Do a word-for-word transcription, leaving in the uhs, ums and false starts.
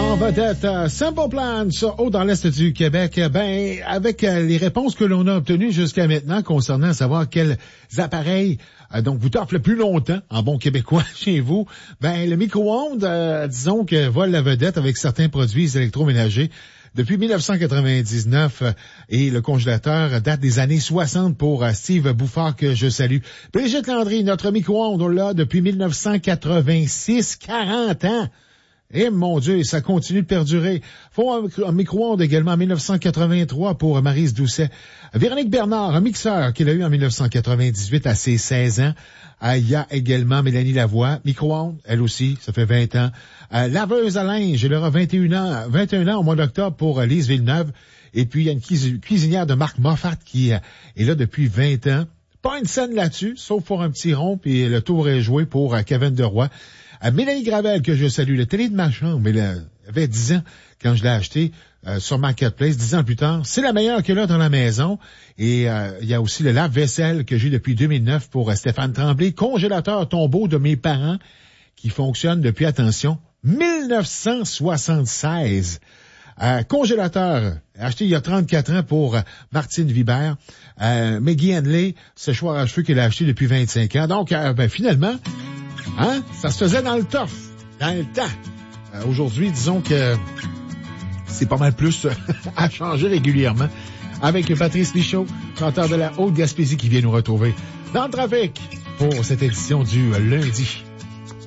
En vedette, uh, Simple Plan, haut dans l'Est du Québec, ben, avec uh, les réponses que l'on a obtenues jusqu'à maintenant concernant savoir quels appareils uh, donc vous t'offrent le plus longtemps, en bon québécois, chez vous, ben, le micro-ondes, uh, disons que vole la vedette avec certains produits électroménagers depuis dix-neuf cent quatre-vingt-dix-neuf, uh, et le congélateur date des années soixante pour uh, Steve Bouffard, que je salue. Brigitte Landry, notre micro-ondes, on l'a depuis dix-neuf cent quatre-vingt-six, quarante ans. Eh mon Dieu, ça continue de perdurer. Faut un, un micro-ondes également en dix-neuf cent quatre-vingt-trois pour Maryse Doucet. Véronique Bernard, un mixeur qu'il a eu en dix-neuf cent quatre-vingt-dix-huit à ses seize ans. Il y a également Mélanie Lavoie, micro-ondes, elle aussi, ça fait vingt ans. Euh, laveuse à linge, elle aura vingt et un ans, vingt et un ans au mois d'octobre pour Lise Villeneuve. Et puis il y a une cuisinière de Marc Moffat qui est là depuis vingt ans. Pas une scène là-dessus, sauf pour un petit rond, puis le tour est joué pour Kevin Deroy. À Mélanie Gravel, que je salue, le télé de ma chambre, elle avait dix ans quand je l'ai acheté euh, sur Marketplace, dix ans plus tard. C'est la meilleure qu'elle a dans la maison. Et euh, il y a aussi le lave-vaisselle que j'ai depuis deux mille neuf pour euh, Stéphane Tremblay, congélateur tombeau de mes parents, qui fonctionne depuis, attention, dix-neuf cent soixante-seize. Euh, congélateur, acheté il y a trente-quatre ans pour euh, Martine Vibert. Euh, Maggie Henley, séchoir à cheveux qu'elle a acheté depuis vingt-cinq ans. Donc, euh, ben, finalement... Hein? Ça se faisait dans le tough, dans le temps. Euh, aujourd'hui, disons que c'est pas mal plus à changer régulièrement. Avec Patrice Lichaud, chanteur de la Haute-Gaspésie, qui vient nous retrouver dans le trafic pour cette édition du lundi.